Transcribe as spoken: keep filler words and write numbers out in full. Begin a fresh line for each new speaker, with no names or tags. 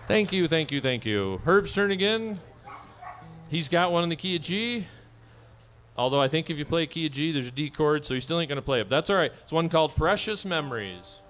Thank you, thank you, thank you. Herb's turn again. He's got one in the key of G. Although I think if you play key of G, there's a D chord, so he still ain't going to play it. But that's all right. It's one called Precious Memories.